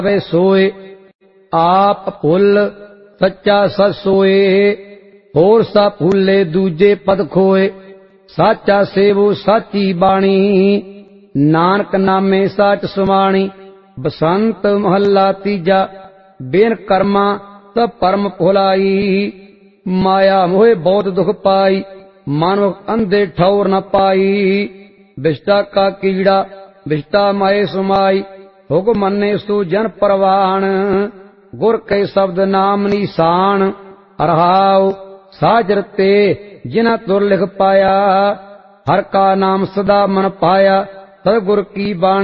ਵੇ सोए आप भुल सच्चा सच सोए होर सा भूले दूजे पद खोए साचा सेवो साची बाणी नानक नामे साच सुमाणी। बसंत महला तीजा बेन कर्मा तब परम भुलाई माया मोहे बहुत दुख पाई मानो अंधे ठौर न पाई। विष्टा का कीड़ा विष्टा माए सुमाई हुक्म मन्ने सो जन परवान गुर के शब्द नाम निशान। अरहाव साजर ते जिना तुर लिख पाया हर का नाम सदा मन पाया सतगुर की बाणी